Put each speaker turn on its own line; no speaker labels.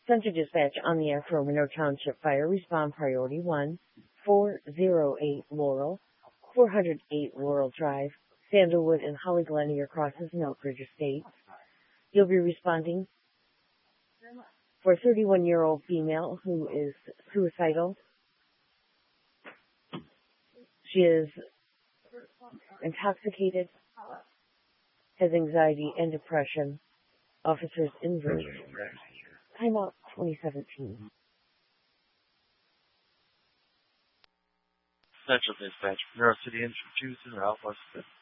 Center Dispatch on the air for Monroe Township Fire. Respond priority 1, 408 Laurel, 408 Laurel Drive, Sandalwood and Holly Glen near crosses in Elkridge Estates. You'll be responding for a 31-year-old female who is suicidal. She is intoxicated, has anxiety and depression. Officers in Virginia. Timeout 2017.
Central Dispatch, Monroe City Entry 2, Ralph West.